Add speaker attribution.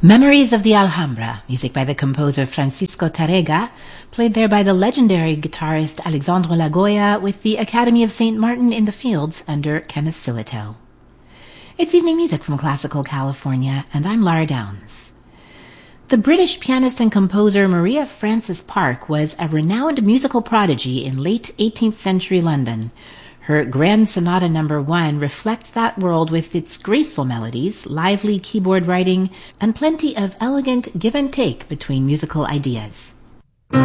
Speaker 1: Memories of the Alhambra, music by the composer Francisco Tárrega, played there by the legendary guitarist Alexandre Lagoya with the Academy of St. Martin in the Fields under Kenneth Sillitoe. It's evening music from Classical California, and I'm Lara Downs. The British pianist and composer Maria Frances Park was a renowned musical prodigy in late 18th century London. Her Grand Sonata No. 1 reflects that world with its graceful melodies, lively keyboard writing, and plenty of elegant give and take between musical ideas.